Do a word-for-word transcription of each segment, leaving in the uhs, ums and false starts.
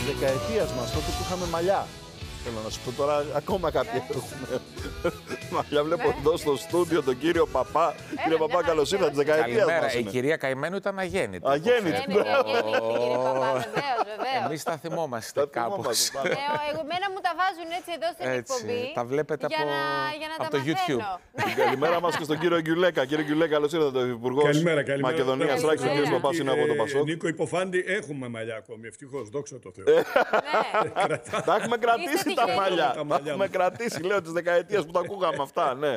δεκαετίας μας, τότε που είχαμε μαλλιά. Θέλω να σου πω τώρα, ακόμα κάποιοι έχουμε μαλλιά. Βλέπω εδώ στο στούντιο τον κύριο Παπά. Κύριε Παπά, καλώς ήρθατε, της δεκαετίας μας. Καλημέρα. Η κυρία Καημένου ήταν αγέννητη. Αγέννητη. Εμείς τα θυμόμαστε κάπως. Εμένα μου τα βάζουν έτσι εδώ στην εκπομπή. Τα βλέπετε από το YouTube. Καλημέρα μας και στον κύριο Γκιουλέκα. Κύριε Γκιουλέκα, καλώς ήρθατε, ο Υπουργός Μακεδονίας. Ράξης, ο κύριος Παπάς είναι από το Πασόκ. Νίκο Υποφάντη, έχουμε μαλλιά ακόμη. Ευτυχώς, δόξα τω Θεώ. Τα έχουμε κρατήσει τα μαλλιά. Τα έχουμε κρατήσει, λέω, τις δεκαετίες που τα ακούγαμε αυτά. Ναι,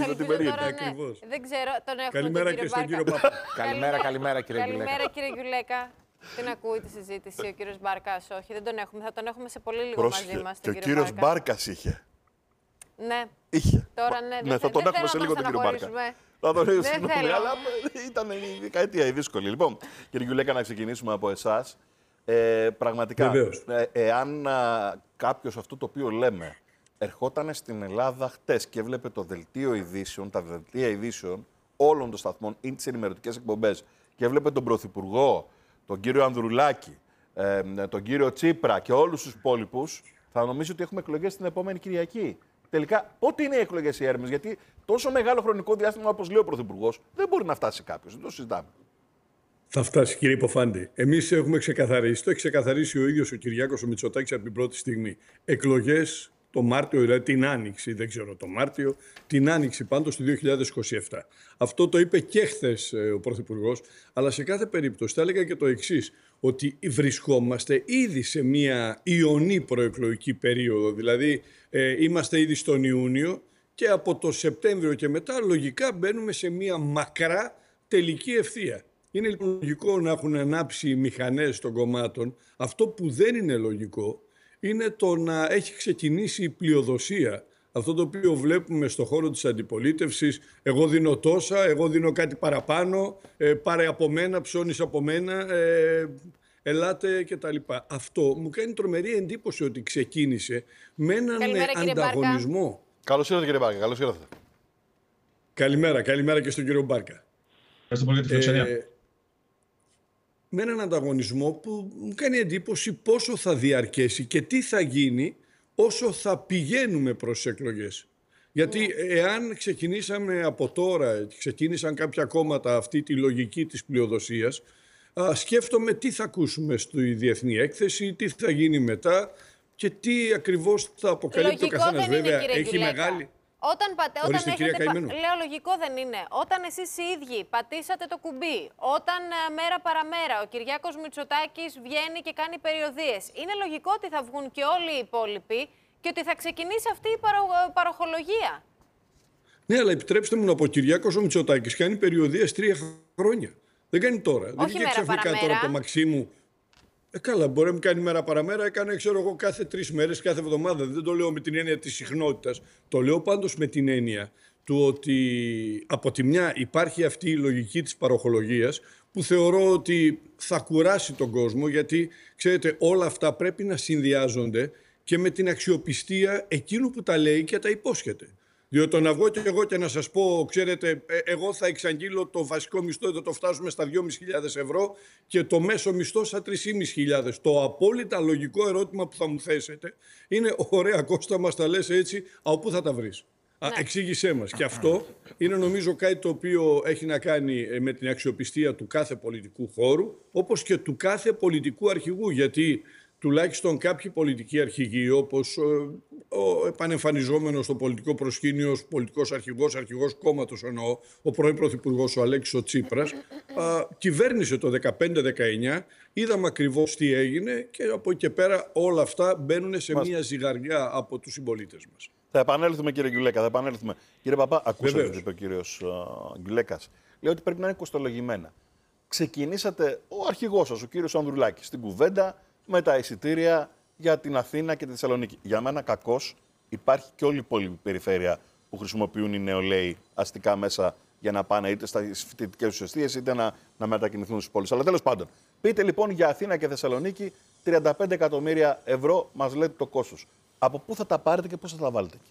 δεν ξέρω, τον έχουμε. Καλημέρα και στον κύριο Παπά. Καλημέρα, καλημέρα, κύριε Γκιουλέκα. Καλημέρα, κύριε Γκιουλέκα. Δεν ακούει τη συζήτηση ο κύριος Μπάρκας, όχι, δεν τον έχουμε. Θα τον έχουμε σε πολύ λίγο μαζί μας. Και ο κύριος Μπάρκας είχε. Ναι. Είχε. Τώρα ναι, ναι, θα τον έχουμε σε λίγο τον κύριο Μπάρκα. Θα τον έχουμε, αλλά ήταν η δεκαετία η δύσκολη. Λοιπόν, κύριε Γκιουλέκα, να ξεκινήσουμε από εσάς. Ε, πραγματικά, ε, εάν κάποιος αυτό το οποίο λέμε ερχόταν στην Ελλάδα χτες και έβλεπε το δελτίο ειδήσεων, τα δελτία ειδήσεων όλων των σταθμών ή τις ενημερωτικές εκπομπές και έβλεπε τον Πρωθυπουργό, τον κύριο Ανδρουλάκη, ε, τον κύριο Τσίπρα και όλους τους υπόλοιπους, θα νομίζει ότι έχουμε εκλογές την επόμενη Κυριακή. Τελικά, πότε είναι οι εκλογές οι έρμες, γιατί τόσο μεγάλο χρονικό διάστημα, όπως λέει ο Πρωθυπουργός, δεν μπορεί να φτάσει κάποιος. Δεν το συζητάμε. Θα φτάσει, κύριε Υποφάντη. Εμείς έχουμε ξεκαθαρίσει, το έχει ξεκαθαρίσει ο ίδιος ο Κυριάκος ο Μητσοτάκης από την πρώτη στιγμή. Εκλογές το Μάρτιο, δηλαδή την Άνοιξη, δεν ξέρω το Μάρτιο, την Άνοιξη πάντως του δύο χιλιάδες είκοσι επτά. Αυτό το είπε και χθες ο Πρωθυπουργός, αλλά σε κάθε περίπτωση θα έλεγα και το εξής, ότι βρισκόμαστε ήδη σε μια ιονή προεκλογική περίοδο, δηλαδή ε, είμαστε ήδη στον Ιούνιο και από το Σεπτέμβριο και μετά λογικά μπαίνουμε σε μια μακρά τελική ευθεία. Είναι λοιπόν λογικό να έχουν ανάψει οι μηχανές των κομμάτων. Αυτό που δεν είναι λογικό είναι το να έχει ξεκινήσει η πλειοδοσία. Αυτό το οποίο βλέπουμε στο χώρο της αντιπολίτευσης, εγώ δίνω τόσα, εγώ δίνω κάτι παραπάνω, ε, πάρε από μένα, ψώνεις από μένα, ε, ελάτε κτλ. Αυτό μου κάνει τρομερή εντύπωση ότι ξεκίνησε με έναν Καλημέρα, ανταγωνισμό. Καλώς ήρθατε, κύριε Μπάρκα. Καλώς ήρθατε. Καλημέρα, καλημέρα και στον κύριο Μπάρκα. Ευχαριστώ πολύ για τη φιλοξενία. Ε, με έναν ανταγωνισμό που μου κάνει εντύπωση πόσο θα διαρκέσει και τι θα γίνει όσο θα πηγαίνουμε προς τις εκλογές. Γιατί εάν ξεκινήσαμε από τώρα, ξεκίνησαν κάποια κόμματα αυτή τη λογική της πλειοδοσίας, α, σκέφτομαι τι θα ακούσουμε στη διεθνή έκθεση, τι θα γίνει μετά και τι ακριβώς θα αποκαλύπτει λογικό ο καθένας. Βέβαια, είναι, έχει μεγάλη... Όταν, πατε, όταν Ορίστε, έχετε, πα... λέω λογικό δεν είναι. Όταν εσείς οι ίδιοι πατήσατε το κουμπί, όταν μέρα παραμέρα ο Κυριάκος Μητσοτάκης βγαίνει και κάνει περιοδίες, είναι λογικό ότι θα βγουν και όλοι οι υπόλοιποι και ότι θα ξεκινήσει αυτή η παρο, παροχολογία. Ναι, αλλά επιτρέψτε μου να πω, ο Κυριάκος ο Μητσοτάκης κάνει περιοδίες τρία χρόνια. Δεν κάνει τώρα. Όχι δεν βγήκε ξαφνικά τώρα το Μαξίμου. Ε, καλά, μπορεί να μην κάνει μέρα παραμέρα, έκανε ξέρω εγώ κάθε τρεις μέρες, κάθε εβδομάδα. Δεν το λέω με την έννοια της συχνότητας. Το λέω πάντως με την έννοια του ότι από τη μια υπάρχει αυτή η λογική της παροχολογίας που θεωρώ ότι θα κουράσει τον κόσμο, γιατί ξέρετε όλα αυτά πρέπει να συνδυάζονται και με την αξιοπιστία εκείνου που τα λέει και τα υπόσχεται. Διότι το να βγω και εγώ και να σας πω, ξέρετε, εγώ θα εξαγγείλω το βασικό μισθό, θα το φτάσουμε στα δυόμισι χιλιάδες ευρώ και το μέσο μισθό στα τρεις χιλιάδες πεντακόσια. Το απόλυτα λογικό ερώτημα που θα μου θέσετε είναι, ωραία Κώστα, μας τα λες έτσι, από πού θα τα βρεις. Ναι. Α, εξήγησέ μας. Και αυτό είναι νομίζω κάτι το οποίο έχει να κάνει με την αξιοπιστία του κάθε πολιτικού χώρου, όπως και του κάθε πολιτικού αρχηγού, γιατί τουλάχιστον κάποιοι πολιτικοί αρχηγοί, όπως ο επανεμφανιζόμενος στο πολιτικό προσκήνιο, πολιτικός αρχηγός, αρχηγός κόμματος εννοώ, ο πρώην πρωθυπουργός ο Αλέξης ο Τσίπρας, α, κυβέρνησε το δεκαπέντε δεκαεννιά, είδαμε ακριβώς τι έγινε και από εκεί και πέρα όλα αυτά μπαίνουν σε Μας... μια ζυγαριά από τους συμπολίτες μας. Θα επανέλθουμε, κύριε Γκιουλέκα, θα επανέλθουμε. Κύριε Παπά, ακούσατε τι είπε ο κύριος Γκιουλέκας. Λέει ότι πρέπει να είναι κοστολογημένα. Ξεκινήσατε, ο αρχηγός σας, ο κύριος Ανδρουλάκης, στην κουβέντα με τα εισιτήρια για την Αθήνα και τη Θεσσαλονίκη. Για μένα κακώς υπάρχει και όλη η υπόλοιπη περιφέρεια που χρησιμοποιούν οι νεολαίοι αστικά μέσα για να πάνε είτε στις φοιτητικές τους εστίες είτε να, να μετακινηθούν στις πόλεις. Αλλά τέλος πάντων, πείτε λοιπόν για Αθήνα και Θεσσαλονίκη τριάντα πέντε εκατομμύρια ευρώ μας λέτε το κόστος. Από πού θα τα πάρετε και πώς θα τα βάλετε εκεί?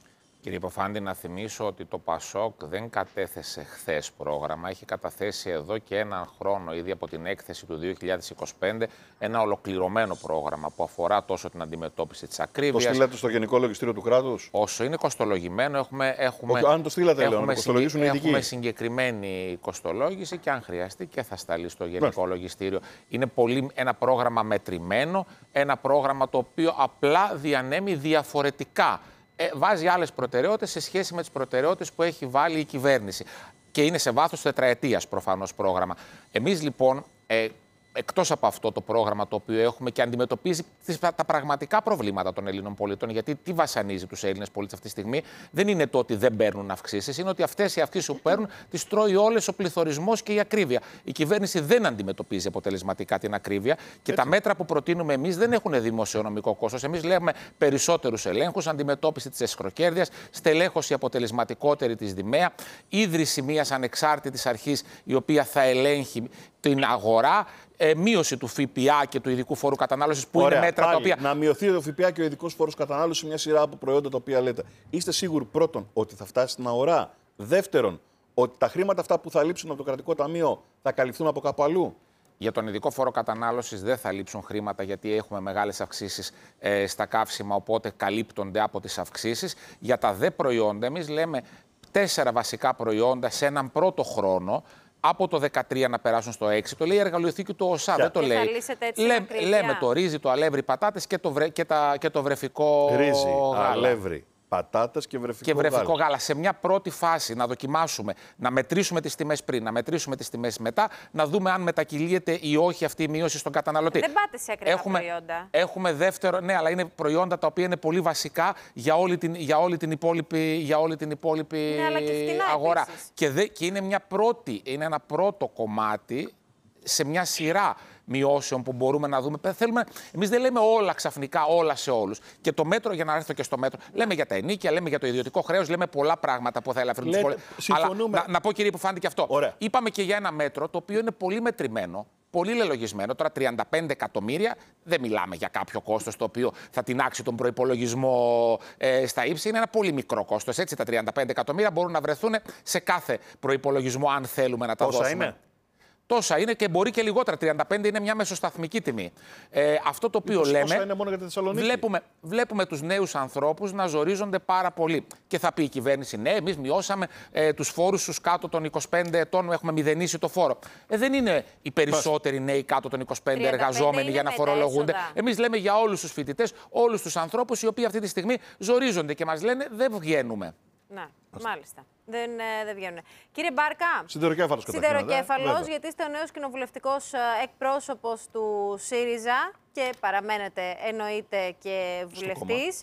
Κύριε Ποφάντη, να θυμίσω ότι το ΠΑΣΟΚ δεν κατέθεσε χθες πρόγραμμα. Έχει καταθέσει εδώ και έναν χρόνο, ήδη από την έκθεση του δύο χιλιάδες είκοσι πέντε, ένα ολοκληρωμένο πρόγραμμα που αφορά τόσο την αντιμετώπιση της ακρίβειας. Το στείλατε στο Γενικό Λογιστήριο του Κράτους? Όσο είναι κοστολογημένο, έχουμε, έχουμε, Ο, αν το στείλατε, έχουμε, λέω, να κοστολογήσουν οι ειδικοί. Έχουμε συγκεκριμένη κοστολόγηση και αν χρειαστεί και θα σταλεί στο Γενικό ναι. Λογιστήριο. Είναι πολύ, ένα πρόγραμμα μετρημένο, ένα πρόγραμμα το οποίο απλά διανέμει διαφορετικά. Ε, βάζει άλλες προτεραιότητες σε σχέση με τις προτεραιότητες που έχει βάλει η κυβέρνηση. Και είναι σε βάθος τετραετίας προφανώς πρόγραμμα. Εμείς λοιπόν, ε, εκτός από αυτό το πρόγραμμα το οποίο έχουμε και αντιμετωπίζει τα πραγματικά προβλήματα των Ελλήνων πολιτών, γιατί τι βασανίζει τους Έλληνες πολίτες αυτή τη στιγμή, δεν είναι το ότι δεν παίρνουν αυξήσεις, είναι ότι αυτές οι αυξήσεις που παίρνουν τις τρώει όλες ο πληθωρισμός και η ακρίβεια. Η κυβέρνηση δεν αντιμετωπίζει αποτελεσματικά την ακρίβεια και έτσι. Τα μέτρα που προτείνουμε εμείς δεν έχουν δημοσιονομικό κόστος. Εμείς λέμε περισσότερους ελέγχους, αντιμετώπιση της εσχροκέρδειας, στελέχωση αποτελεσματικότερη της ΔΙΜΕΑ, ίδρυση μιας ανεξάρτητης αρχής η οποία θα ελέγχει την αγορά. Ε, μείωση του ΦΠΑ και του ειδικού φόρου κατανάλωσης που Ωραία, είναι μέτρα πάλι, τα οποία. Να μειωθεί το ΦΠΑ και ο ειδικός φόρος κατανάλωσης σε μια σειρά από προϊόντα τα οποία λέτε. Είστε σίγουροι πρώτον ότι θα φτάσει στην αγορά? Δεύτερον, ότι τα χρήματα αυτά που θα λείψουν από το κρατικό ταμείο θα καλυφθούν από κάπου αλλού? Για τον ειδικό φόρο κατανάλωσης δεν θα λείψουν χρήματα, γιατί έχουμε μεγάλες αυξήσεις ε, στα καύσιμα, οπότε καλύπτονται από τις αυξήσεις. Για τα δε προϊόντα, εμείς λέμε τέσσερα βασικά προϊόντα σε έναν πρώτο χρόνο. Από το δεκατρία να περάσουν στο έξι. Το λέει η εργαλειοθήκη του ΟΣΑ, δεν το λέει. Λέ, λέμε το ρύζι, το αλεύρι, πατάτες και το, βρε, και τα, και το βρεφικό ρύζι, γάλα. αλεύρι, πατάτες και βρεφικό, και βρεφικό γάλα. γάλα. Σε μια πρώτη φάση να δοκιμάσουμε, να μετρήσουμε τις τιμές πριν, να μετρήσουμε τις τιμές μετά, να δούμε αν μετακυλίεται ή όχι αυτή η μείωση στον καταναλωτή. Δεν πάτε σε ακριβά έχουμε, προϊόντα. Έχουμε δεύτερο, ναι, αλλά είναι προϊόντα τα οποία είναι πολύ βασικά για όλη την, για όλη την υπόλοιπη, για όλη την υπόλοιπη ναι, και αγορά. Και, δε, και είναι, μια πρώτη, είναι ένα πρώτο κομμάτι σε μια σειρά μειώσεων που μπορούμε να δούμε. Θέλουμε, εμείς δεν λέμε όλα ξαφνικά, όλα σε όλους. Και το μέτρο, για να έρθω και στο μέτρο, λέμε για τα ενίκια, λέμε για το ιδιωτικό χρέος, λέμε πολλά πράγματα που θα ελαφρύνουν τους πολίτες. Αλλά να, να πω, κύριε Ποφάντη, και αυτό. Ωραία. Είπαμε και για ένα μέτρο το οποίο είναι πολύ μετρημένο, πολύ λελογισμένο. Τώρα τριάντα πέντε εκατομμύρια, δεν μιλάμε για κάποιο κόστος το οποίο θα τεινάξει τον προϋπολογισμό ε, στα ύψη. Είναι ένα πολύ μικρό κόστος. Έτσι, τα τριάντα πέντε εκατομμύρια μπορούν να βρεθούν σε κάθε προϋπολογισμό, αν θέλουμε να τα Πόσα δώσουμε. Είναι? Τόσα είναι και μπορεί και λιγότερα. τριάντα πέντε είναι μια μεσοσταθμική τιμή. Ε, αυτό το οποίο λέμε. Πόσα είναι μόνο για τη Θεσσαλονίκη? Βλέπουμε, βλέπουμε τους νέους ανθρώπους να ζορίζονται πάρα πολύ. Και θα πει η κυβέρνηση, ναι, εμείς μειώσαμε ε, τους φόρους στους κάτω των είκοσι πέντε ετών, έχουμε μηδενίσει το φόρο. Ε, δεν είναι οι περισσότεροι νέοι κάτω των είκοσι πέντε εργαζόμενοι για να φορολογούνται. Εμείς λέμε για όλους τους φοιτητές, όλους τους ανθρώπους οι οποίοι αυτή τη στιγμή ζορίζονται και μας λένε δεν βγαίνουμε. Να, μάλιστα. Δεν, ε, δεν βγαίνουν. Κύριε Μπάρκα, Σιδεροκέφαλος, Σιδεροκέφαλος, γιατί είστε ο νέος κοινοβουλευτικός εκπρόσωπος του ΣΥΡΙΖΑ και παραμένετε εννοείται και βουλευτής.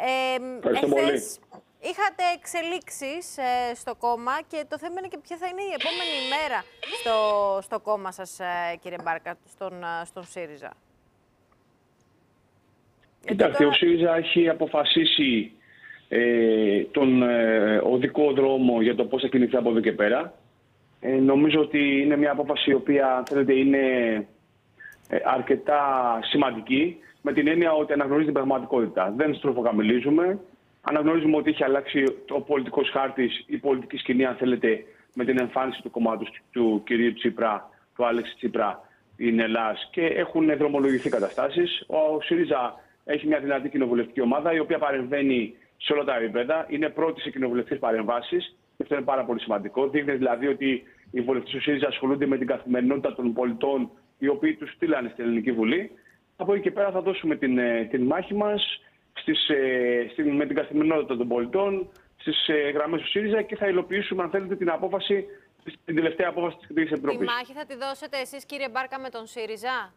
Ε, εχθές είχατε εξελίξεις ε, στο κόμμα και το θέμα είναι και ποια θα είναι η επόμενη ημέρα στο, στο κόμμα σας, ε, κύριε Μπάρκα, στον, στον ΣΥΡΙΖΑ. Κοιτάξτε, τώρα... ο ΣΥΡΙΖΑ έχει αποφασίσει Ε, τον ε, οδικό δρόμο για το πώς θα κινηθεί από εδώ και πέρα. Ε, νομίζω ότι είναι μια απόφαση η οποία, θέλετε, είναι ε, αρκετά σημαντική, με την έννοια ότι αναγνωρίζει την πραγματικότητα. Δεν στροφοκαμιλίζουμε. Αναγνωρίζουμε ότι έχει αλλάξει ο πολιτικός χάρτης, η πολιτική σκηνή, αν θέλετε, με την εμφάνιση του κομμάτου του, του κυρίου Τσίπρα, του Άλεξη Τσίπρα, στην Ελλάδα, και έχουν δρομολογηθεί καταστάσεις. Ο ΣΥΡΙΖΑ έχει μια δυνατή κοινοβουλευτική ομάδα, η οποία παρεμβαίνει σε όλα τα επίπεδα. Είναι πρώτη σε κοινοβουλευτικές παρεμβάσεις. Αυτό είναι πάρα πολύ σημαντικό. Δείχνει δηλαδή ότι οι βουλευτές του ΣΥΡΙΖΑ ασχολούνται με την καθημερινότητα των πολιτών, οι οποίοι τους στείλανε στην Ελληνική Βουλή. Από εκεί και πέρα θα δώσουμε την, την μάχη μας στις, στην, με την καθημερινότητα των πολιτών, στις γραμμές του ΣΥΡΙΖΑ, και θα υλοποιήσουμε, αν θέλετε, την απόφαση, την τελευταία απόφαση της Κεντρικής Επιτροπής. Τη μάχη θα τη δώσετε εσείς, κύριε Μπάρκα, με τον ΣΥΡΙΖΑ?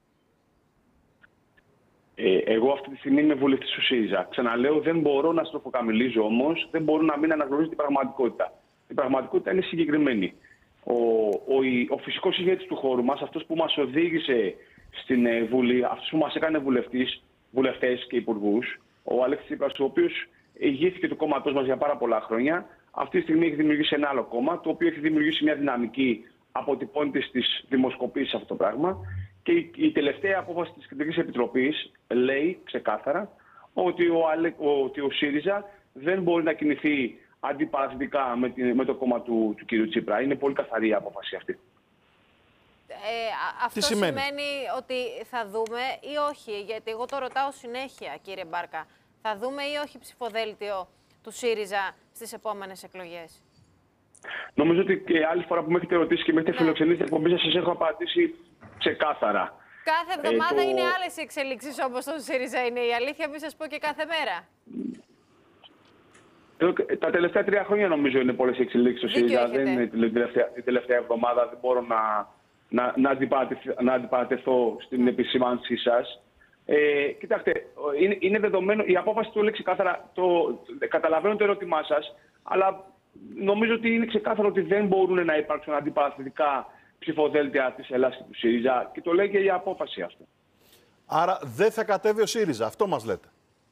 Ε, εγώ αυτή τη στιγμή είμαι βουλευτής του ΣΥΡΙΖΑ. Ξαναλέω, δεν μπορώ να στροφοκαμιλίζω όμως, δεν μπορώ να μην αναγνωρίζω την πραγματικότητα. Η πραγματικότητα είναι συγκεκριμένη. Ο, ο, ο φυσικός ηγέτης του χώρου μας, αυτός που μας οδήγησε στην ε, Βουλή, αυτός που μας έκανε βουλευτής, βουλευτές και υπουργούς, ο Άλεξης Τσίπρας, ο οποίος ηγήθηκε του κόμματός μας για πάρα πολλά χρόνια, αυτή τη στιγμή έχει δημιουργήσει ένα άλλο κόμμα, το οποίο έχει δημιουργήσει μια δυναμική, αποτυπώνεται στις δημοσκοπήσεις αυτό το πράγμα. Και η τελευταία απόφαση της Κεντρικής Επιτροπής λέει ξεκάθαρα ότι ο, ότι ο ΣΥΡΙΖΑ δεν μπορεί να κινηθεί αντιπαραθετικά με, την, με το κόμμα του, του κ. Τσίπρα. Είναι πολύ καθαρή η απόφαση αυτή. Ε, αυτό σημαίνει? σημαίνει ότι θα δούμε ή όχι, γιατί εγώ το ρωτάω συνέχεια, κύριε Μπάρκα, θα δούμε ή όχι ψηφοδέλτιο του ΣΥΡΙΖΑ στις επόμενες εκλογές? Νομίζω ότι και άλλη φορά που με έχετε ρωτήσει και με έχετε ναι. φιλοξενήσει την εκπομπή σας, σας έχω απαντήσει ξεκάθαρα. Κάθε εβδομάδα ε, το... είναι άλλες οι εξελίξεις όπως το ΣΥΡΙΖΑ είναι η αλήθεια, μην σας πω και κάθε μέρα. Τα τελευταία τρία χρόνια νομίζω είναι πολλές εξελίξεις στο ΣΥΡΙΖΑ. Δεν είναι την τελευταία, την τελευταία εβδομάδα, δεν μπορώ να, να, να, αντιπαρατεθώ, να αντιπαρατεθώ στην επισήμανσή σας. Ε, κοιτάξτε, είναι, είναι δεδομένο, η απόφαση του λέει ξεκάθαρα, το, καταλαβαίνω το ερώτημά σας, αλλά νομίζω ότι είναι ξεκάθαρο ότι δεν μπορούν να υπάρξουν αντιπαραθετικά ψηφοδέλτια της Ελλάδας και του ΣΥΡΙΖΑ και το λέει και η απόφαση αυτό. Άρα δεν θα κατέβει ο ΣΥΡΙΖΑ, αυτό μας λέτε?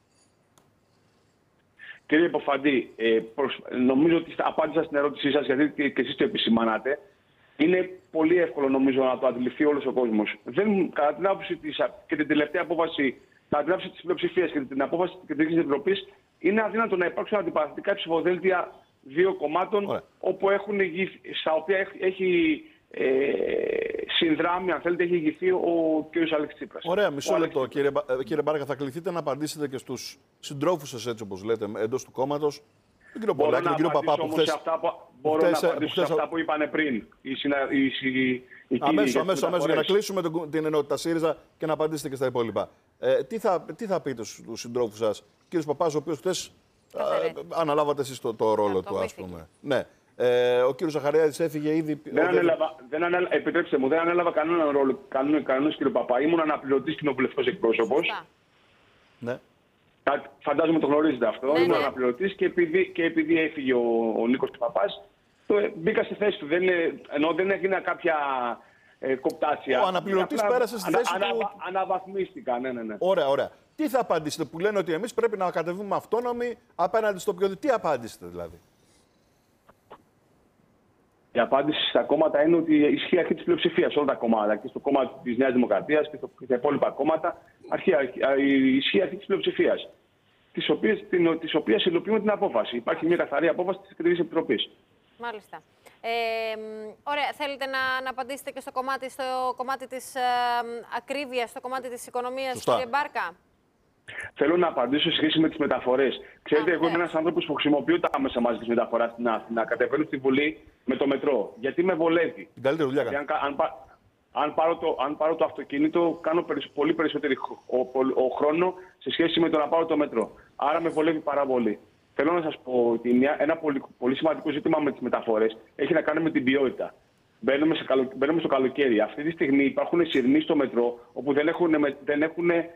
Κύριε Υποφαντή, ε, προς, νομίζω ότι απάντησα στην ερώτησή σας, γιατί και εσείς το επισημάνατε. Είναι πολύ εύκολο νομίζω να το αντιληφθεί όλος ο κόσμος. Δεν, κατά την άποψη της, και την τελευταία απόφαση, κατά την άποψη της πλειοψηφίας και την απόφαση της Κεντρικής Επιτροπής, είναι αδύνατο να υπάρξουν αντιπαραθετικά ψηφοδέλτια δύο κομμάτων, Ωραία. όπου έχουν, στα οποία έχει, έχει ε, συνδράμει, αν θέλετε, έχει ηγηθεί ο κ. Αλέξης Τσίπρας. Ωραία, μισό λεπτό. Κύριε, κύριε Μπάρκα, θα κληθείτε να απαντήσετε και στους συντρόφους σας, έτσι όπως λέτε, εντός του κόμματος. Τον κύριο Πολάκη, τον κύριο Παπά που χθες... Μπορώ χθες, να απαντήσω χθες, σε αυτά που είπανε πριν. Οι συνα... οι... οι... αμέσως, αμέσως, αμέσως, για να κλείσουμε την ενότητα ΣΥΡΙΖΑ και να απαντήσετε και στα υπόλοιπα. Ε, τι, θα, τι θα πείτε στους συντρόφους σας, κύριος Παπάς, ο οποίος χθες αναλάβατε εσείς το, το ρόλο του, ας πούμε. Ναι. Ε, ο κύριος Ζαχαριάδης έφυγε ήδη. Δεν ανέλαβα, δεν ανέλαβα, επιτρέψτε μου, δεν ανέλαβα κανέναν ρόλο κανένας κύριο Παπά. Ήμουν αναπληρωτής κοινοβουλευτικός εκπρόσωπος. Ναι. Φαντάζομαι το γνωρίζετε αυτό. Ναι, Ήμουν ναι. αναπληρωτής και επειδή, και επειδή έφυγε ο, ο Νίκος Παπάς, το, μπήκα στη θέση του. Δεν, ενώ δεν έγινε κάποια ε, κοπτάσια. Ο αναπληρωτής πέρασε στη θέση ανα, του. Ανα, αναβαθμίστηκα, ναι, ναι, ναι. Ωραία, ωραία. Τι θα απαντήσετε που λένε ότι εμείς πρέπει να κατεβούμε αυτόνομοι απέναντι στο πιο. Τι απάντησετε δηλαδή? Η απάντηση στα κόμματα είναι ότι ισχύει αρχή της πλειοψηφίας. Όλα τα κόμματα, και στο κόμμα της Νέας Δημοκρατίας και στα υπόλοιπα κόμματα, αρχή, ισχύει αρχή της πλειοψηφίας. Τις οποίες, την, τις οποίες υλοποιούμε την απόφαση. Υπάρχει μια καθαρή απόφαση της Κεντρικής Επιτροπής. Μάλιστα. Ε, ωραία. Θέλετε να, να απαντήσετε και στο κομμάτι, στο κομμάτι της ε, ακρίβειας, στο κομμάτι της οικονομίας, Σωστά. κύριε Μπάρκα? Θέλω να απαντήσω σε σχέση με τις μεταφορές. Ξέρετε, Α, εγώ είμαι ένας άνθρωπος που χρησιμοποιώ τα άμεσα μαζικής μεταφοράς στην Αθήνα. Κατεβαίνω στη Βουλή με το μετρό. Γιατί με βολεύει. Την καλύτερη δουλειά κάνει. Αν, αν, αν, πάρω το, αν πάρω το αυτοκίνητο, κάνω περισ, πολύ περισσότερο ο, ο, ο χρόνο σε σχέση με το να πάρω το μετρό. Άρα με βολεύει πάρα πολύ. Θέλω να σας πω ότι μια, ένα πολύ, πολύ σημαντικό ζήτημα με τις μεταφορές έχει να κάνει με την ποιότητα. Μπαίνουμε, σε καλο... Μπαίνουμε στο καλοκαίρι. Αυτή τη στιγμή υπάρχουν σειρμοί στο μετρό όπου δεν έχουν, δεν έχουν ε,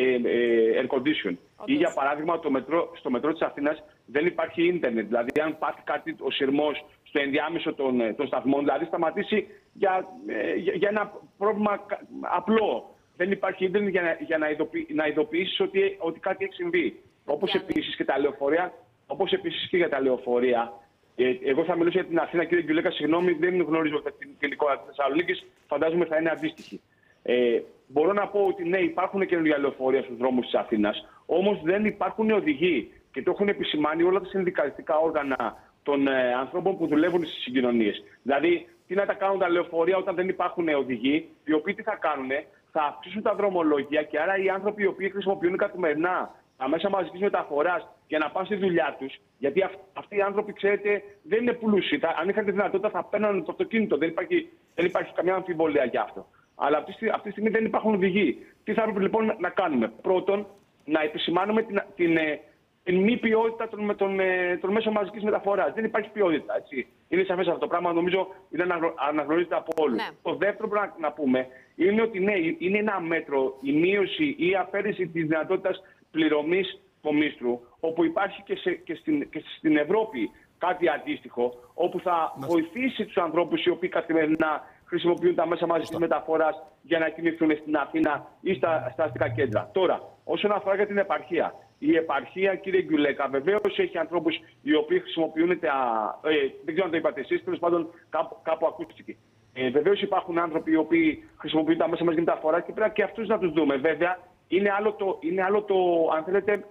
ε, air condition. Ή για παράδειγμα το μετρό, στο μετρό της Αθήνας δεν υπάρχει ίντερνετ. Δηλαδή αν πάθει κάτι ο σειρμός στο ενδιάμεσο των, των σταθμών, δηλαδή σταματήσει για, ε, για, για ένα πρόβλημα απλό. Δεν υπάρχει ίντερνετ για να, για να, ειδοποιη, να ειδοποιήσεις ότι, ότι κάτι έχει συμβεί. Όπως επίσης και τα λεωφορεία, όπως επίσης και για τα λεωφορεία. Εγώ θα μιλήσω για την Αθήνα, κύριε Γκιουλέκα, συγγνώμη, δεν γνωρίζω την γενικότητα της Θεσσαλονίκης, φαντάζομαι θα είναι αντίστοιχη. Ε, μπορώ να πω ότι ναι, υπάρχουν καινούργια λεωφορεία στους δρόμους της Αθήνας, όμως δεν υπάρχουν οδηγοί και το έχουν επισημάνει όλα τα συνδικαλιστικά όργανα των ε, ανθρώπων που δουλεύουν στις συγκοινωνίες. Δηλαδή, τι να τα κάνουν τα λεωφορεία όταν δεν υπάρχουν οδηγοί, οι οποίοι τι θα κάνουν, θα αυξήσουν τα δρομολόγια και άρα οι άνθρωποι οι οποίοι χρησιμοποιούν καθημερινά τα μέσα μαζικής μεταφοράς για να πάνε στη δουλειά τους, γιατί αυ- αυτοί οι άνθρωποι, ξέρετε, δεν είναι πλούσιοι. Αν είχαν τη δυνατότητα θα παίρναν το αυτοκίνητο. Δεν υπάρχει, δεν υπάρχει καμιά αμφιβολία γι' αυτό. Αλλά αυτή, αυτή τη στιγμή δεν υπάρχουν οδηγοί. Τι θα έπρεπε λοιπόν να κάνουμε? Πρώτον, να επισημάνουμε την, την, την, την μη ποιότητα των, των, των μέσων μαζικής μεταφοράς. Δεν υπάρχει ποιότητα. Έτσι. Είναι σαφές αυτό το πράγμα, νομίζω είναι αναγνωρίζεται από όλους. Ναι. Το δεύτερο που να, να πούμε είναι ότι ναι, είναι ένα μέτρο η μείωση ή η αφαίρεση της δυνατότητας πληρωμής κομίστρου, όπου υπάρχει και, σε, και, στην, και στην Ευρώπη κάτι αντίστοιχο, όπου θα Μας... βοηθήσει τους ανθρώπους οι οποίοι καθημερινά χρησιμοποιούν τα μέσα μαζικής μεταφοράς για να κινηθούν στην Αθήνα ή στα, στα αστικά κέντρα. Τώρα, όσον αφορά για την επαρχία, η επαρχία, κύριε Γκιουλέκα, βεβαίως έχει ανθρώπους οι οποίοι χρησιμοποιούν τα. Ε, δεν ξέρω αν το είπατε εσείς, τέλος πάντων κάπου, κάπου ακούστηκε. Ε, βεβαίως υπάρχουν άνθρωποι οι οποίοι χρησιμοποιούν τα μέσα μαζικής μεταφοράς και πρέπει και αυτούς να τους δούμε. Βέβαια, είναι άλλο το, είναι άλλο το αν θέλετε,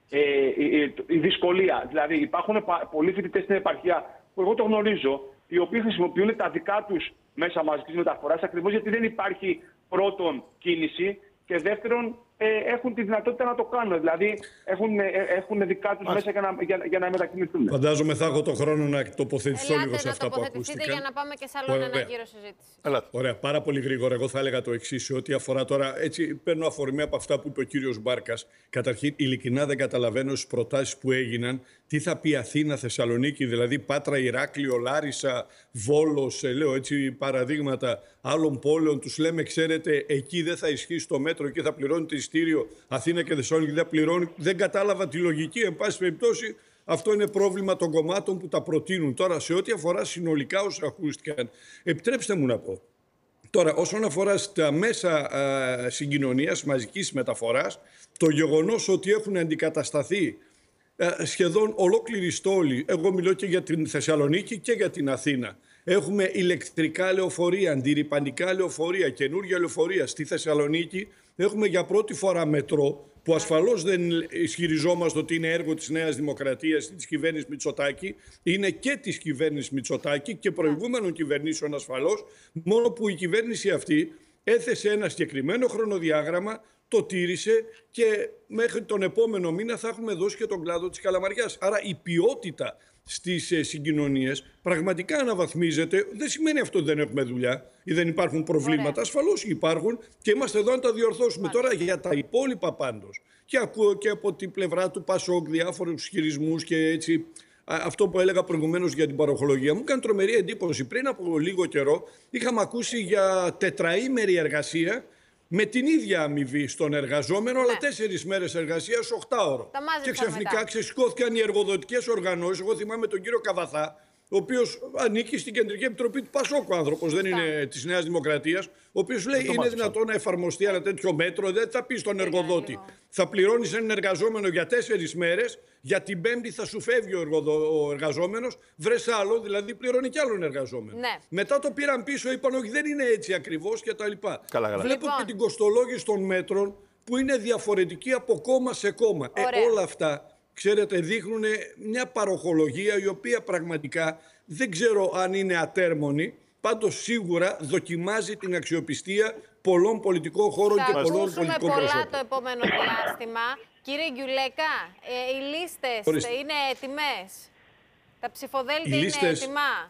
ε, η, η δυσκολία. Δηλαδή, υπάρχουν πολλοί φοιτητές στην επαρχία που εγώ το γνωρίζω, οι οποίοι χρησιμοποιούν τα δικά τους μέσα μαζικής μεταφοράς ακριβώς γιατί δεν υπάρχει πρώτον κίνηση και δεύτερον ε, έχουν τη δυνατότητα να το κάνουν. Δηλαδή έχουν, ε, έχουν δικά τους μέσα για να, για, για να μετακινηθούν. Φαντάζομαι θα έχω τον χρόνο να τοποθετηθώ λίγο σε αυτά που ακούστηκαν. Για να πάμε και σε άλλο ένα γύρο συζήτηση. Έλα. Ωραία, πάρα πολύ γρήγορα. Εγώ θα έλεγα το εξής, σε ό,τι αφορά τώρα. Έτσι, παίρνω αφορμή από αυτά που είπε ο κύριος Μπάρκας. Καταρχήν, ειλικρινά δεν καταλαβαίνω στις προτάσεις που έγιναν τι θα πει Αθήνα, Θεσσαλονίκη, δηλαδή Πάτρα, Ηράκλειο, Λάρισα, Βόλος, λέω έτσι παραδείγματα άλλων πόλεων. Τους λέμε, ξέρετε, εκεί δεν θα ισχύσει το μέτρο, εκεί θα πληρώνει ειστήριο. Αθήνα και Θεσσαλονίκη δεν πληρώνει. Δεν κατάλαβα τη λογική. Εν πάση περιπτώσει, αυτό είναι πρόβλημα των κομμάτων που τα προτείνουν. Τώρα, σε ό,τι αφορά συνολικά όσα ακούστηκαν, επιτρέψτε μου να πω. Τώρα, όσον αφορά στα μέσα α, συγκοινωνίας, μαζικής μεταφοράς, το γεγονός ότι έχουν αντικατασταθεί α, σχεδόν ολόκληρη στόλη, εγώ μιλώ και για την Θεσσαλονίκη και για την Αθήνα. Έχουμε ηλεκτρικά λεωφορεία, αντιρρυπαντικά λεωφορεία, καινούργια λεωφορεία. Στη Θεσσαλονίκη έχουμε για πρώτη φορά μετρό, που ασφαλώς δεν ισχυριζόμαστε ότι είναι έργο της Νέας Δημοκρατίας ή της κυβέρνησης Μητσοτάκη, είναι και της κυβέρνησης Μητσοτάκη και προηγούμενων κυβερνήσεων ασφαλώς, μόνο που η κυβέρνηση αυτή έθεσε ένα συγκεκριμένο χρονοδιάγραμμα, το τήρησε και μέχρι τον επόμενο μήνα θα έχουμε δώσει και τον κλάδο της Καλαμαριάς. Άρα η ποιότητα στις συγκοινωνίες πραγματικά αναβαθμίζεται. Δεν σημαίνει αυτό ότι δεν έχουμε δουλειά ή δεν υπάρχουν προβλήματα. Ωραία. Ασφαλώς υπάρχουν και είμαστε εδώ να τα διορθώσουμε. Ωραία. Τώρα για τα υπόλοιπα πάντως. Και ακούω και από την πλευρά του Πασόκ διάφορους χειρισμούς και έτσι. Αυτό που έλεγα προηγουμένως για την παροχολογία μου κάνει τρομερή εντύπωση. Πριν από λίγο καιρό είχαμε ακούσει για τετραήμερη εργασία με την ίδια αμοιβή στον εργαζόμενο, ναι. αλλά τέσσερις μέρες εργασίας, οχτάωρο. Και ξαφνικά ξεσηκώθηκαν οι εργοδοτικές οργανώσεις. Εγώ θυμάμαι τον κύριο Καβαθά, ο οποίος ανήκει στην Κεντρική Επιτροπή του Πασόκ, ο άνθρωπος, δεν είναι της Νέας Δημοκρατίας, ο οποίος λέει είναι δυνατόν να εφαρμοστεί ένα τέτοιο μέτρο, δεν θα πει στον εργοδότη. Θα πληρώνεις έναν εργαζόμενο για τέσσερις μέρες, για την Πέμπτη θα σου φεύγει ο, εργοδο... ο εργαζόμενος, βρες άλλο, δηλαδή πληρώνει κι άλλον εργαζόμενο. Ναι. Μετά το πήραν πίσω, είπαν όχι δεν είναι έτσι ακριβώς κτλ. Βλέπω λοιπόν. και την κοστολόγηση των μέτρων που είναι διαφορετική από κόμμα σε κόμμα. Ε, όλα αυτά. Ξέρετε, δείχνουν μια παροχολογία η οποία πραγματικά δεν ξέρω αν είναι ατέρμονη, πάντως σίγουρα δοκιμάζει την αξιοπιστία πολλών πολιτικών χώρων θα και πολλών πολιτικών προσώπων. Θα ακούσουμε πολλά το επόμενο διάστημα. Κύριε Γκιουλέκα, ε, οι λίστες Ορίστε. είναι έτοιμες? Τα ψηφοδέλτια λίστες... είναι έτοιμα?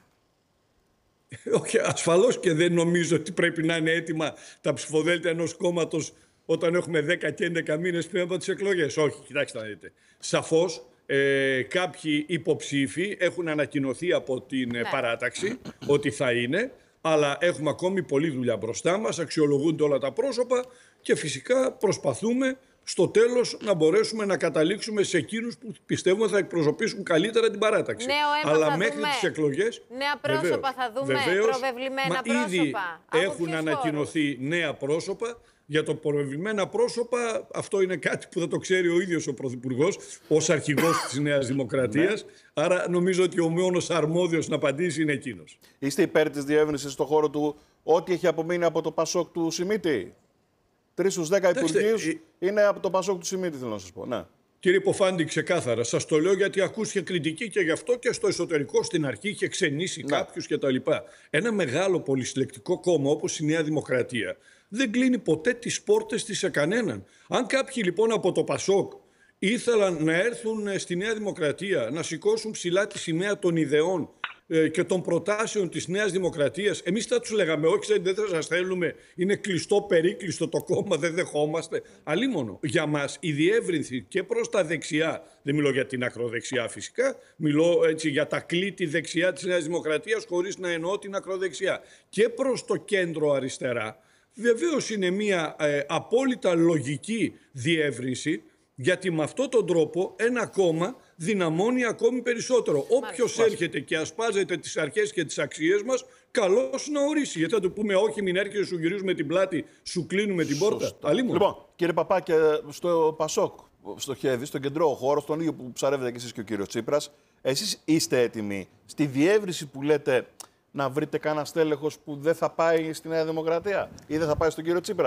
Όχι, ασφαλώς και δεν νομίζω ότι πρέπει να είναι έτοιμα τα ψηφοδέλτια ενός κόμματος όταν έχουμε δέκα και έντεκα μήνες πριν από τις εκλογές. Όχι, κοιτάξτε να δείτε. Σαφώς ε, κάποιοι υποψήφοι έχουν ανακοινωθεί από την ναι. παράταξη ότι θα είναι, αλλά έχουμε ακόμη πολλή δουλειά μπροστά μας, αξιολογούνται όλα τα πρόσωπα και φυσικά προσπαθούμε στο τέλος να μπορέσουμε να καταλήξουμε σε εκείνους που πιστεύουμε θα εκπροσωπήσουν καλύτερα την παράταξη. Νέο αίμα αλλά θα μέχρι δούμε. τις εκλογές. Νέα πρόσωπα βεβαίως, θα δούμε, βεβαίως, προβεβλημένα μα πρόσωπα. Ήδη έχουν ανακοινωθεί χώρους. νέα πρόσωπα. Για το προβεβλημένα πρόσωπα, αυτό είναι κάτι που θα το ξέρει ο ίδιος ο Πρωθυπουργός ως αρχηγός της Νέας Δημοκρατίας. Άρα νομίζω ότι ο μόνος αρμόδιος να απαντήσει είναι εκείνος. Είστε υπέρ της διεύρυνσης στον χώρο του ό,τι έχει απομείνει από το Πασόκ του Σιμίτη? Τρεις στους δέκα υπουργείους ε... είναι από το Πασόκ του Σιμίτη, θέλω να σας πω. Ναι. Κύριε Ποφάντη, ξεκάθαρα. Σας το λέω γιατί ακούστηκε κριτική και γι' αυτό και στο εσωτερικό στην αρχή είχε ξενήσει ναι. κάποιους κτλ. Ένα μεγάλο πολυσυλλεκτικό κόμμα όπως η Νέα Δημοκρατία δεν κλείνει ποτέ τις πόρτες της σε κανέναν. Αν κάποιοι λοιπόν από το Πασόκ ήθελαν να έρθουν στη Νέα Δημοκρατία, να σηκώσουν ψηλά τη σημαία των ιδεών ε, και των προτάσεων της Νέας Δημοκρατίας, εμείς θα τους λέγαμε όχι, δεν θα σας θέλουμε, είναι κλειστό, περίκλειστο το κόμμα, δεν δεχόμαστε. Αλίμονο, για μας η διεύρυνση και προς τα δεξιά, δεν μιλώ για την ακροδεξιά φυσικά, μιλώ έτσι για τα κλίτη δεξιά της Νέας Δημοκρατίας χωρίς να εννοώ την ακροδεξιά, και προς το κέντρο αριστερά, βεβαίως είναι μια ε, απόλυτα λογική διεύρυνση, γιατί με αυτόν τον τρόπο ένα κόμμα δυναμώνει ακόμη περισσότερο. Όποιος έρχεται και ασπάζεται τις αρχές και τις αξίες μας, καλώς να ορίσει. Γιατί θα του πούμε όχι, μην έρχεσαι, σου γυρίζουμε την πλάτη, σου κλείνουμε την πόρτα. Λοιπόν, κύριε Παπά, και στο Πασόκ στοχεύει, στον κεντρό χώρο, στον ίδιο που ψαρεύετε και εσείς και ο κύριος Τσίπρας, εσείς είστε έτοιμοι στη διεύρυνση που λέτε να βρείτε κανένα στέλεχος που δεν θα πάει στη Νέα Δημοκρατία ή δεν θα πάει στον κύριο Τσίπρα?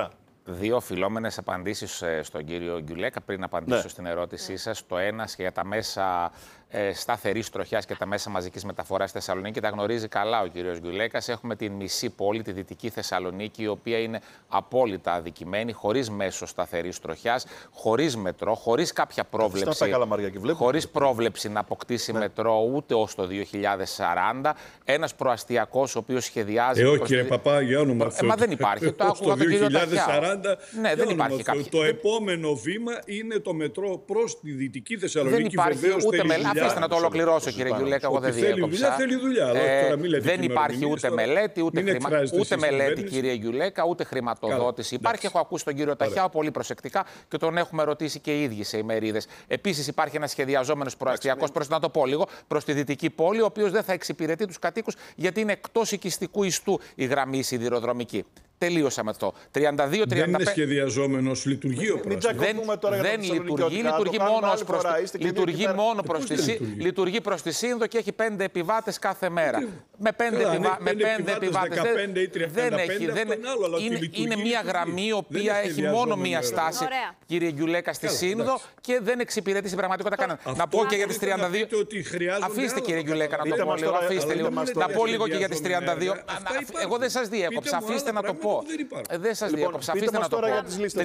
Δύο οφειλόμενες απαντήσεις στον κύριο Γκιουλέκα πριν απαντήσω ναι. στην ερώτησή ναι. σας. Το ένα για τα μέσα ε, σταθερής τροχιάς και τα μέσα μαζικής μεταφοράς στη Θεσσαλονίκη. Τα γνωρίζει καλά ο κύριος Γκιουλέκας. Έχουμε την μισή πόλη, τη Δυτική Θεσσαλονίκη, η οποία είναι απόλυτα αδικημένη, χωρίς μέσο σταθερής τροχιάς, χωρίς μετρό, χωρίς κάποια πρόβλεψη, χωρίς πρόβλεψη να αποκτήσει ναι. μετρό ούτε ως το δύο χιλιάδες σαράντα. Ένας προαστιακός ο οποίος σχεδιάζει. Ε, όχι, κύριε Παπά, για όνομα αυτό. Ε, μα δεν υπάρχει. Το άκουγα τον κύριο Ταχιά. Ναι, δεν υπάρχει κάποιο. Το επόμενο βήμα είναι το μετρό προς τη Δυτική Θεσσαλονίκη. Δεν υπάρχει ούτε μελέτη. Αφήστε να το ολοκληρώσω, κύριε Γκιουλέκα. Εγώ δεν διέκοψα. Θέλει δουλειά. Δεν υπάρχει ούτε μελέτη, ούτε μελέτη, κύριε Γκιουλέκα, ούτε χρηματοδότηση. Υπάρχει, έχω ακούσει τον κύριο Ταχιά πολύ προσεκτικά και τον έχουμε ρωτήσει και οι ίδιοι σε ημερίδες. Επίσης, υπάρχει ένα σχεδιαζόμενος προαστιακός, προς να το πω λίγο, προς τη Δυτική πόλη, ο οποίος δεν θα εξυπηρετεί τους κατοίκους γιατί είναι εκτός οικιστικού ιστού η γραμμή σιδηροδρομική. Τελείωσα με αυτό. τριάντα δύο τριάντα πέντε... Δεν είναι σχεδιαζόμενος, λειτουργεί ο προαστιακός. Δεν, δεν λειτουργεί, λειτουργεί μόνο, προς, λειτουργεί μόνο προς, τη, λειτουργεί. λειτουργεί προς τη Σύνδο και έχει πέντε επιβάτες κάθε μέρα. Καλά. Με πέντε, Καλά, επιβα... με πέντε επιβάτες δεν έχει. Δεν... Είναι, είναι μια γραμμή η οποία έχει μόνο μία στάση, Ωραία. κύριε Γκιουλέκα, στη Καλά, Σύνδο εντάξει. και δεν εξυπηρετεί στην πραγματικότητα κανέναν. Να πω και για τις τριάντα δύο. Αφήστε, κύριε Γκιουλέκα, να το πω λίγο. Αφήστε λίγο. Να πω λίγο και για τις τριάντα δύο. Εγώ δεν σας διέκοψα. Αφήστε να το πω. Δεν σας διέκοψα. Αφήστε να το πω.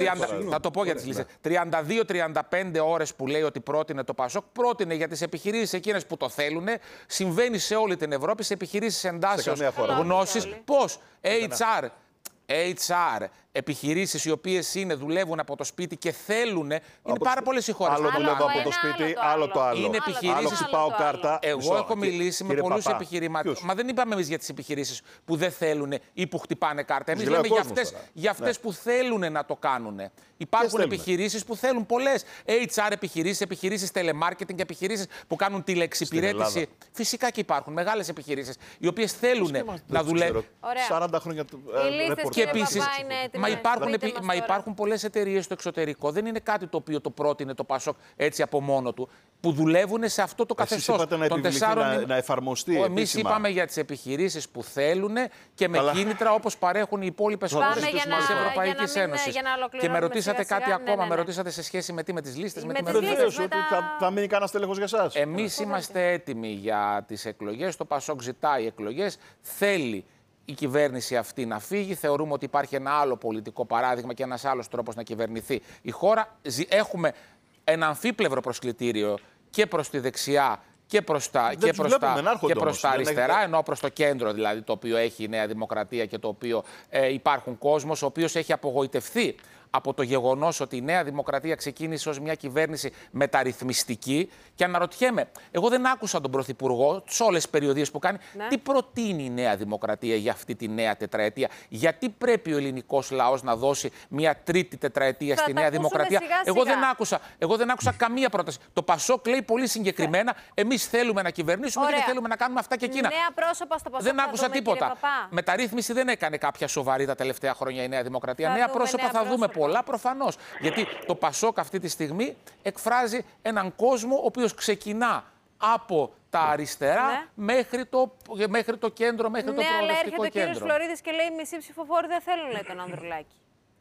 Θα το πω για τις λίστες. τριάντα δύο τριάντα πέντε ώρες που λέει ότι πρότεινε το Πασόκ, πρότεινε για τις επιχειρήσεις εκείνες που το θέλουν. Συμβαίνει σε όλη την Ευρώπη, σε επιχειρήσεις εντάσσεως γνώσης. Πώς? έιτς αρ. έιτς αρ, επιχειρήσεις οι οποίες είναι, δουλεύουν από το σπίτι και θέλουν. Είναι από... πάρα πολλές οι χώρες. Άλλο δουλεύω από το σπίτι, άλλο το άλλο. Το άλλο. Είναι επιχειρήσεις. Πάω κάρτα. Εγώ Μισό. έχω μιλήσει με πολλούς επιχειρηματίες. Μα δεν είπαμε εμείς για τις επιχειρήσεις που δεν θέλουν ή που χτυπάνε κάρτα. Εμείς λέμε για αυτές, για αυτές ναι. που θέλουν να το κάνουν. Υπάρχουν επιχειρήσεις που θέλουν πολλές. έιτς αρ επιχειρήσεις, επιχειρήσεις telemarketing, επιχειρήσεις που κάνουν τηλεεξυπηρέτηση. Φυσικά και υπάρχουν μεγάλες επιχειρήσεις οι οποίες θέλουν να δουλεύουν. σαράντα χρόνια και επίσης. Μα υπάρχουν, μα υπάρχουν πολλές εταιρείες στο εξωτερικό. Δεν είναι κάτι το οποίο το πρότεινε το Πασόκ έτσι από μόνο του, που δουλεύουν σε αυτό το καθεστώς. Εσείς είπατε να, τεσσάρων... να, να εφαρμοστεί. Εμείς είπαμε για τις επιχειρήσεις που θέλουν και με Αλλά... κίνητρα όπως παρέχουν οι υπόλοιπες χώρες της Ευρωπαϊκής Ένωσης. Και με ρωτήσατε σιγά, κάτι σιγά, ακόμα, ναι, ναι. με ρωτήσατε σε σχέση με τι, με τις λίστες. Με, με τις λίστες, ότι θα, θα μείνει κανένας τέλεχος για εσάς. Εμείς είμαστε έτοιμοι για τις εκλογές. Το Πασόκ ζητάει εκλογές. Θέλει η κυβέρνηση αυτή να φύγει. Θεωρούμε ότι υπάρχει ένα άλλο πολιτικό παράδειγμα και ένας άλλος τρόπος να κυβερνηθεί η χώρα. Έχουμε ένα αμφίπλευρο προσκλητήριο και προς τη δεξιά και προς τα, και προς τα, και προς τα αριστερά, έχει... ενώ προς το κέντρο δηλαδή, το οποίο έχει η Νέα Δημοκρατία και το οποίο ε, υπάρχουν κόσμος, ο οποίος έχει απογοητευθεί από το γεγονός ότι η Νέα Δημοκρατία ξεκίνησε ως μια κυβέρνηση μεταρρυθμιστική. Και αναρωτιέμαι, εγώ δεν άκουσα τον Πρωθυπουργό σε όλες τις περιοδίες που κάνει, ναι. τι προτείνει η Νέα Δημοκρατία για αυτή τη νέα τετραετία. Γιατί πρέπει ο ελληνικός λαός να δώσει μια τρίτη τετραετία στη Νέα Δημοκρατία. Σιγά, σιγά. Εγώ, δεν άκουσα, εγώ δεν άκουσα καμία πρόταση. Το Πασόκ λέει πολύ συγκεκριμένα, εμείς θέλουμε να κυβερνήσουμε Ωραία. και θέλουμε να κάνουμε αυτά και εκείνα. Νέα πρόσωπα στο Πασόκ. Δεν άκουσα δούμε, τίποτα. Μεταρρύθμιση δεν έκανε κάποια σοβαρή τα τελευταία χρόνια η Νέα Δημοκρατία. Θα νέα πρόσωπα θα δούμε πολλά προφανώς. Γιατί το Πασόκ αυτή τη στιγμή εκφράζει έναν κόσμο ο οποίος ξεκινά από τα αριστερά ναι. μέχρι, το, μέχρι το κέντρο, μέχρι ναι, το προοδευτικό κέντρο. Ναι, αλλά έρχεται ο κύριος Φλωρίδης και λέει μισή ψηφοφόροι δεν θέλουν, λέει, τον Ανδρουλάκη.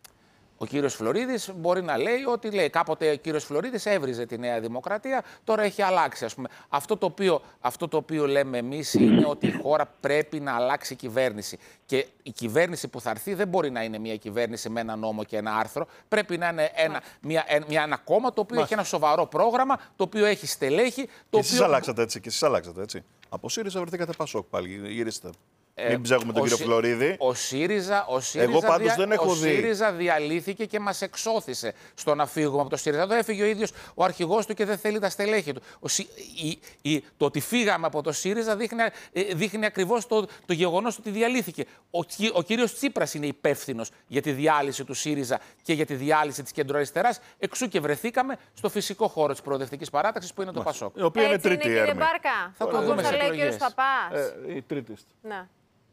Ο κύριος Φλωρίδης μπορεί να λέει ότι λέει, κάποτε ο κύριος Φλωρίδης έβριζε τη Νέα Δημοκρατία, τώρα έχει αλλάξει, ας πούμε. Αυτό το οποίο, αυτό το οποίο λέμε εμείς είναι ότι η χώρα πρέπει να αλλάξει κυβέρνηση. Και η κυβέρνηση που θα έρθει δεν μπορεί να είναι μια κυβέρνηση με ένα νόμο και ένα άρθρο. Πρέπει να είναι ένα, μια, μια, ένα κόμμα το οποίο Μάλιστα. έχει ένα σοβαρό πρόγραμμα, το οποίο έχει στελέχη. Το και οποίο... εσείς αλλάξατε έτσι, και εσείς αλλάξατε έτσι. Από ΣΥΡΙΖΑ βρεθήκατε Πασόκ πάλι, γυρίστε. Ε, Μην ψάχνουμε τον κύριο Σι... Φλωρίδη. Ο ΣΥΡΙΖΑ, ο ΣΥΡΙΖΑ, Εγώ πάντως δια... δεν έχω ο δει. ΣΥΡΙΖΑ διαλύθηκε και μας εξώθησε στο να φύγουμε από το ΣΥΡΙΖΑ. Εδώ έφυγε ο ίδιος ο αρχηγός του και δεν θέλει τα στελέχη του. Ο Σι... η... Η... Το ότι φύγαμε από το ΣΥΡΙΖΑ δείχνει, δείχνει ακριβώς το, το γεγονός ότι διαλύθηκε. Ο, ο κύριος Τσίπρας είναι υπεύθυνος για τη διάλυση του ΣΥΡΙΖΑ και για τη διάλυση της κεντροαριστεράς. Εξού και βρεθήκαμε στο φυσικό χώρο της προοδευτικής παράταξης που είναι το Πασόκ. Η οποία είναι τρίτη είναι, κύριε Μπάρκα. Θα το δούμε σε εκλογές. Ε, η τρίτη. Ναι.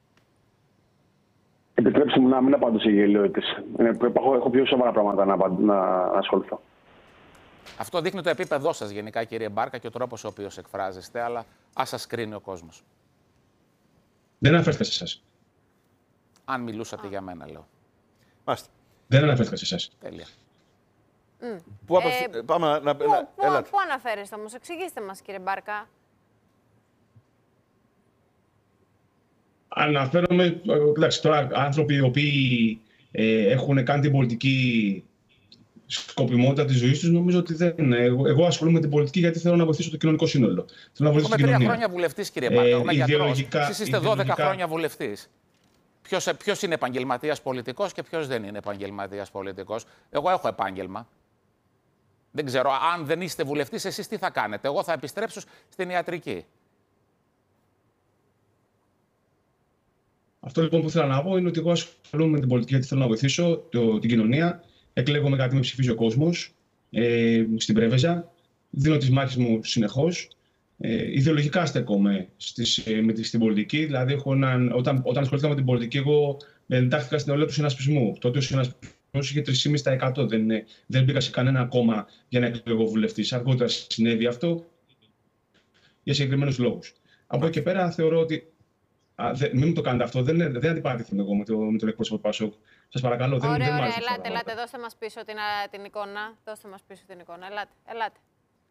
Επιτρέψτε μου να μην απαντώ σε γελιότητες. Έχω, έχω πιο σοβαρά πράγματα να, να, να ασχοληθώ. Αυτό δείχνει το επίπεδό σας γενικά, κύριε Μπάρκα, και ο τρόπος ο οποίος εκφράζεστε, αλλά ας σας κρίνει ο κόσμος. Δεν αναφέρθηκα σε εσάς. Αν μιλούσατε Α. για μένα, λέω. Μάλιστα. Δεν αναφέρθηκα σε εσάς. Τέλεια. Mm. Πού, απευθ... ε, πάμε να... να... Πού, πού, πού αναφέρεστε όμως, εξηγήστε μας κύριε Μπάρκα. Αναφέρομαι, εντάξει, τώρα άνθρωποι οι οποίοι ε, έχουν κάνει την πολιτική σκοπιμότητα τη ζωή του, νομίζω ότι δεν. Εγώ, εγώ ασχολούμαι με την πολιτική γιατί θέλω να βοηθήσω το κοινωνικό σύνολο. Θέλω να βοηθήσω Είμαι τρία χρόνια βουλευτής, κύριε Μπάρκα. Είμαι γιατρός. Εσείς είστε δώδεκα χρόνια βουλευτής. Ποιος, ποιος είναι επαγγελματίας πολιτικός και ποιος δεν είναι επαγγελματίας πολιτικός. Εγώ έχω επάγγελμα. Δεν ξέρω, αν δεν είστε βουλευτής, εσείς τι θα κάνετε. Εγώ θα επιστρέψω στην ιατρική. Αυτό λοιπόν που θέλω να πω είναι ότι εγώ ασχολούμαι με την πολιτική γιατί θέλω να βοηθήσω το, την κοινωνία. Εκλέγομαι γιατί με ψηφίζει ο κόσμος ε, στην Πρέβεζα. Δίνω τις μάχες μου συνεχώς. Ε, ιδεολογικά στέκομαι στις, ε, με τη, στην πολιτική. Δηλαδή, έχω έναν, όταν, όταν ασχολήθηκα με την πολιτική, εγώ εντάχθηκα στην νεολαία του συνασπισμού. Τότε ο συνασπισμός είχε τρία κόμμα πέντε τοις εκατό. Δεν, δεν μπήκα σε κανένα κόμμα για να εκλεγώ βουλευτής. Αργότερα συνέβη αυτό για συγκεκριμένους λόγους. Από εκεί και πέρα θεωρώ ότι. Α, δε, μην μου το κάνετε αυτό. Δεν, δεν αντιπάθηθηκα εγώ με, το, με τον εκπρόσωπο του Πασόκ. Σας παρακαλώ. Ωραία, δεν, ωραία. δεν ελάτε, ελάτε. Δώστε μας πίσω την, την εικόνα. Δώστε μας πίσω την εικόνα. Ελάτε, ελάτε.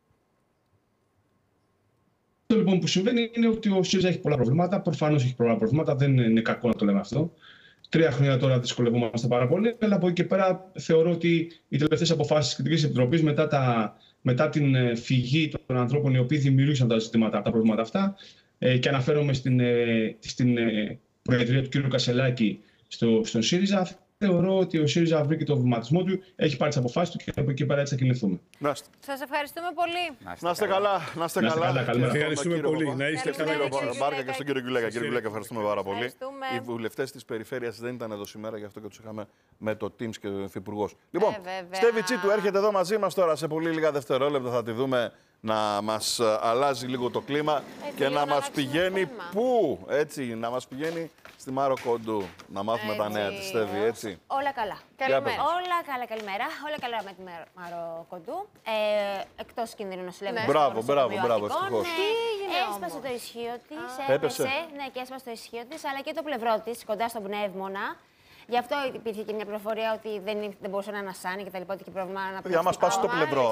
Αυτό λοιπόν που συμβαίνει είναι ότι ο ΣΥΡΙΖΑ έχει πολλά προβλήματα. Προφανώς έχει πολλά προβλήματα. Δεν είναι κακό να το λέμε αυτό. Τρία χρόνια τώρα δυσκολευόμαστε πάρα πολύ. Αλλά από εκεί και πέρα θεωρώ ότι οι τελευταίες αποφάσεις της Κριτικής Επιτροπής μετά, τα, μετά την φυγή των ανθρώπων οι οποίοι δημιούργησαν τα ζητήματα, τα προβλήματα αυτά. Ε, και αναφέρομαι στην, ε, στην ε, προεδρία του κ. Κασελάκη στο, στον ΣΥΡΙΖΑ. Θεωρώ ότι ο ΣΥΡΙΖΑ βρήκε το βηματισμό του, έχει πάρει τις αποφάσεις του και από εκεί πέρα έτσι θα κινηθούμε. Σας ευχαριστούμε πολύ. Να είστε καλά. Να είστε καλά. Ευχαριστούμε πολύ. Να είστε καλά. Κύριε Μπάρκα και στον κύριο Γκουλέκα. Κύριε Γκουλέκα, ευχαριστούμε πάρα πολύ. Οι βουλευτές της περιφέρειας δεν ήταν εδώ σήμερα, γι' αυτό και τους είχαμε με το Teams και τον Υφυπουργό. Λοιπόν, Στέβη Τσίτου έρχεται εδώ μαζί μας τώρα σε πολύ λίγα δευτερόλεπτα. Θα τη δούμε να μας αλλάζει λίγο το κλίμα και να μας πηγαίνει πού, έτσι, να μας πηγαίνει στη Μάρο Κοντού. Να μάθουμε τα νέα της, Στέβη, έτσι. Όλα καλά. Καλημέρα. Όλα καλά, καλημέρα. Όλα καλά με τη Μάρο Κοντού. Ε, εκτός κινδύνου νοσηλεύει. Μπράβο, μπράβο, μπράβο, ευτυχώς. Τι έγινε έσπασε το ισχύο της, έπεσε, ναι, και έσπασε το ισχύο της, αλλά και το πλευρό της, κοντά στον πνεύμονα. Γι' αυτό υπήρχε και μια πληροφορία ότι δεν, δεν μπορούσε να ανασάνει και τα λοιπά, ότι είχε πρόβλημα να Για μας πάσει το πλευρό.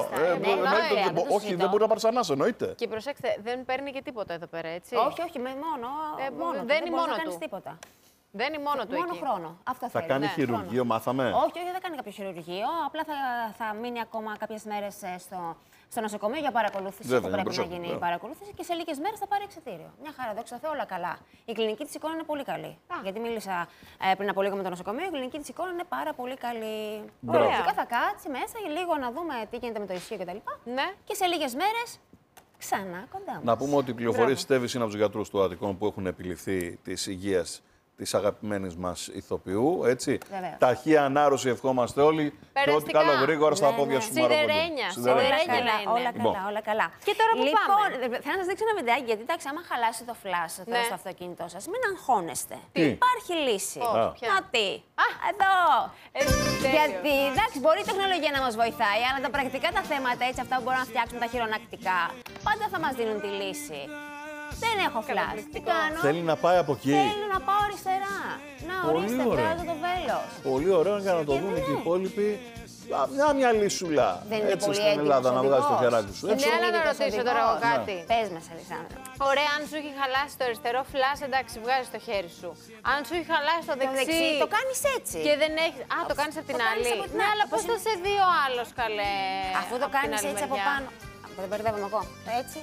Όχι, δεν μπορεί να παρσανάσει, εννοείται. Και προσέξτε, δεν παίρνει και τίποτα εδώ πέρα, έτσι. Όχι, όχι, μόνο. Δεν είναι μόνο του. Τίποτα. Δεν είναι μόνο του Μόνο εκεί. χρόνο. Αυτό θα θέλει, κάνει ναι, χειρουργείο, χρόνο. μάθαμε. Όχι, όχι, δεν θα κάνει κάποιο χειρουργείο. Απλά θα, θα μείνει ακόμα κάποιες μέρες στο, στο νοσοκομείο για παρακολούθηση. Βέβαια, που πρέπει προσέχω, να γίνει βέβαια. η παρακολούθηση και σε λίγες μέρες θα πάρει εξιτήριο. Μια χαρά, δόξα τω Θεώ, όλα καλά. Η κλινική της εικόνα είναι πολύ καλή. Α. Γιατί μίλησα ε, πριν από λίγο με το νοσοκομείο, η κλινική της εικόνα είναι πάρα πολύ καλή. Ωραία. Θα κάτσει μέσα για λίγο να δούμε τι γίνεται με το ισχύο κτλ. Ναι. Και σε λίγες μέρες ξανά κοντά μας. Να πούμε ότι οι πληροφορίες Στέβης είναι από τους γιατρούς του Αττικών που έχουν επιληφθεί της υγείας της αγαπημένης μας ηθοποιού, έτσι. Βεβαίως. Ταχεία ανάρρωση ευχόμαστε όλοι και ό,τι καλό γρήγορα στα Ναι, πόδια ναι. σου Μάρο Κοντού. Σιδερένια. Όλα Σιδερένια καλά, να είναι. όλα Λοιπόν. καλά, όλα καλά. Και τώρα που λοιπόν, πάμε. θέλω να σας δείξω ένα βιντεάκι, γιατί εντάξει, άμα χαλάσει το φλάσ τώρα Ναι. στο αυτοκίνητό σας, μην αγχώνεστε. Τι? Υπάρχει λύση. Πώς, ποια? Να τι. Α. Εδώ. Ε, τέλειο. Γιατί εντάξει, μπορεί η τεχνολογία να μας βοηθάει, αλλά τα πρακτικά τα θέματα, έτσι, αυτά που μπορούν να φτιάξουν τα χειρονακτικά, πάντα θα μας δίνουν τη λύση. Δεν έχω φλάσ. Τι κάνω. Θέλει να πάει από εκεί. Θέλω να πάω αριστερά. Να Πολύ ορίστε, ωραία. βγάζω το βέλος. Πολύ ωραίο για να το Και δουν ναι. και οι υπόλοιποι. Α, Μια, μια λύσουλα. Δεν είναι Έτσι πολύ στην έντιμος Ελλάδα να βγάζει το οδηγός. χεράκι σου. Έτσι. Ναι, αλλά να οδηγός ρωτήσω τώρα εγώ οδηγός. κάτι. Πες μας, Αλεξάνδρα. Ωραία, αν σου έχει χαλάσει το αριστερό φλάσ, εντάξει, βγάζει το χέρι σου. Αν σου έχει χαλάσει το Το δεξί. δεξί, το κάνεις έτσι. Και δεν έχει. Α, το κάνει από την το κάνεις άλλη. από την Ναι, άλλη. αλλά πώ Πώς θα είναι- σε δει ο άλλο καλέ. Αφού το απ' την κάνεις άλλη έτσι από μεριά. πάνω. Α, δεν μπερδεύομαι εγώ. Έτσι.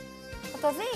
Θα το δει.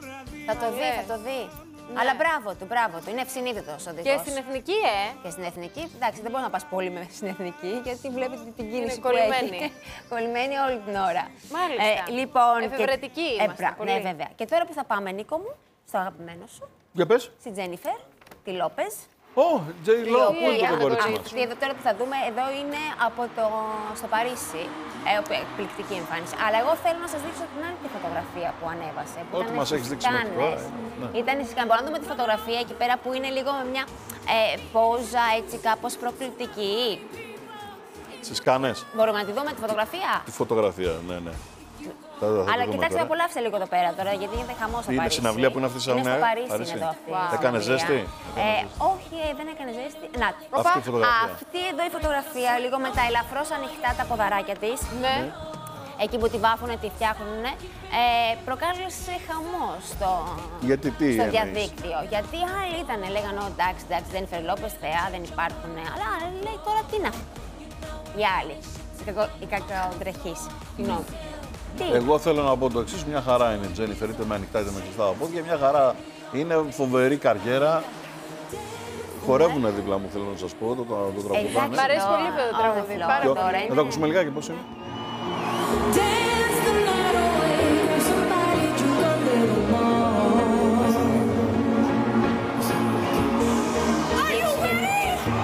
Θα το δει, λες. θα το δει. Ναι. Αλλά μπράβο του, μπράβο του. Είναι ευσυνείδητος ο οδηγός. Και στην εθνική, ε. Και στην εθνική, εντάξει, δεν μπορεί να πας πολύ με στην εθνική, γιατί βλέπει την κίνηση που κολλημένη. έχει. Κολλημένη όλη την ώρα. Μάλιστα. λοιπόν, Εφευρετικοί και... είμαστε πρα- πολύ. Ναι, βέβαια. Και τώρα που θα πάμε, Νίκο μου, στο αγαπημένο σου, Για πες. στη Τζένιφερ, τη Λόπεζ. Ω, Τζέι Λό, πού είναι το το κορίτσι μας. κορίτσι. Εδώ τώρα που θα δούμε, εδώ είναι από το, στο Παρίσι. Ε, όπου- εκπληκτική εμφάνιση. Αλλά εγώ θέλω να σας δείξω την άλλη τη φωτογραφία που ανέβασε. Που Ό,τι ήταν μας στις έχεις δείξει μέχρι Κάνες. τώρα, ναι. Ήταν στις Κάνες. Μπορούμε να δούμε τη φωτογραφία εκεί πέρα που είναι λίγο με μια ε, πόζα έτσι κάπως προκλητική. Στις Κάνες. Μπορούμε να τη δούμε τη φωτογραφία. Τη φωτογραφία, ναι, ναι. Αλλά κοιτάξτε, απολαύστε λίγο εδώ πέρα τώρα, γιατί είναι χαμό στο Παρίσι. Είναι συναυλία που είναι αυτή η Είναι στο Παρίσι, είναι εδώ αυτή. Έκανε ζέστη. Όχι, δεν έκανε ζέστη. Να, αυτή εδώ η φωτογραφία, λίγο με τα ελαφρώς ανοιχτά τα ποδαράκια της. Εκεί που τη βάφουνε, τη φτιάχνουν, ε, προκάλεσε χαμό στο, Γιατί, τι, στο διαδίκτυο. Γιατί άλλοι ήταν, λέγανε, εντάξει, εντάξει, δεν είναι Λόπες, θεά, δεν υπάρχουν. Αλλά λέει τώρα τι είναι αυτό. Οι άλλοι, οι κακοτρεχείς. Συγγνώμη. Εγώ θέλω να πω το εξής, μια χαρά είναι η Τζένιφερ, είτε με ανοιχτά είτε με κλειστά τα πόδια. Μια χαρά είναι, φοβερή καριέρα. Χορεύουνε δίπλα μου, θέλω να σας πω, το, το, το τραγουδάνε. Μ' αρέσει πολύ το τραγουδί. Να το ακούσουμε λιγάκι, πώς είναι.